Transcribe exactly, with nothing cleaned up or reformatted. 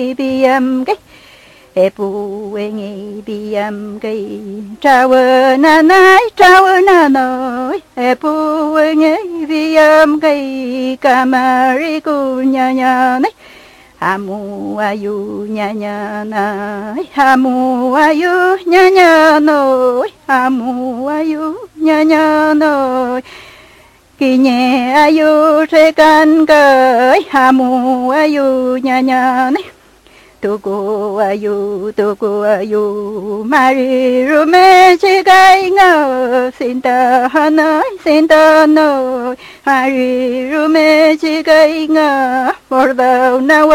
biam cái e pu e ngi biam cái trao na nai trao na noi e pu e ngi biam cái kamari ku nya nya nai hamu ayu nya nya nai hamu ayu nya nya noi hamu ayu nya nya noi kỳ nhẹ ayu tre can cởi hamu ayu nya nya này tu cô ayu tu cô ayu mari rume chi gai ngờ xin ta nói xin ta nói mari rume chi gai ngờ por đâu nào